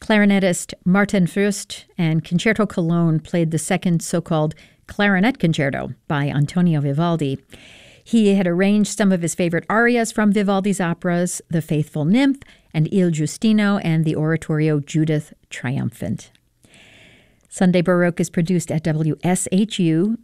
Clarinetist Martin Fürst and Concerto Cologne played the second so-called clarinet concerto by Antonio Vivaldi. He had arranged some of his favorite arias from Vivaldi's operas, The Faithful Nymph and Il Giustino, and the oratorio Judith Triumphant. Sunday Baroque is produced at WSHU